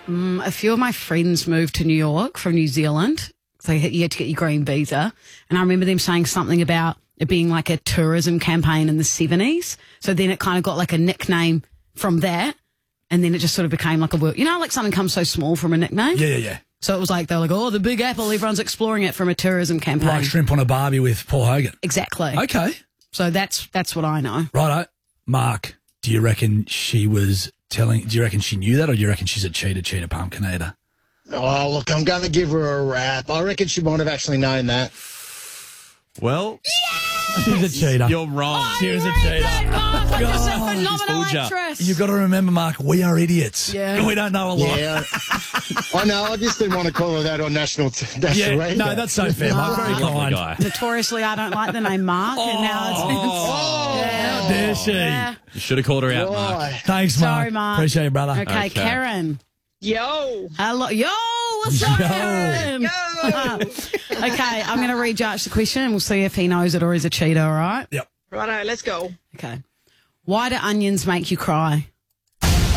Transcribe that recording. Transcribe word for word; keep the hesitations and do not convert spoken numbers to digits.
Mm, a few of my friends moved to New York from New Zealand. So you had to get your green visa. And I remember them saying something about it being like a tourism campaign in the seventies. So then it kind of got like a nickname from that. And then it just sort of became like a word. You know, like something comes so small from a nickname? Yeah, yeah, yeah. So it was like, they were like, oh, the Big Apple, everyone's exploring it from a tourism campaign. Like Shrimp on a Barbie with Paul Hogan. Exactly. Okay. So that's that's what I know. Righto. Mark, do you reckon she was telling, do you reckon she knew that, or do you reckon she's a cheater, cheater, pumpkin eater? Oh, look, I'm going to give her a rap. I reckon she might have actually known that. Well, She's a cheater. you're wrong. Oh, She was a you cheater. read that, Mark, like it's a God, phenomenal fooled ya. actress. You've got to remember, Mark, we are idiots. Yeah. We don't know a lot. Yeah. I know. I just didn't want to call her that on national t- national Yeah, radio. no, that's so fair, Mark. Very Lovely kind. guy. Notoriously, I don't like the name Mark, and now it's... Oh, how dare she? Yeah. You should have called her out, Mark. Why? Thanks, Mark. Sorry, Mark. Appreciate it, brother. Okay, Okay. Karen. Yo. Hello. Yo, what's up, Yo. Karen? Okay, I'm going to read Josh the question and we'll see if he knows it or is a cheater, all right? Yep. Righto, let's go. Okay. Why do onions make you cry?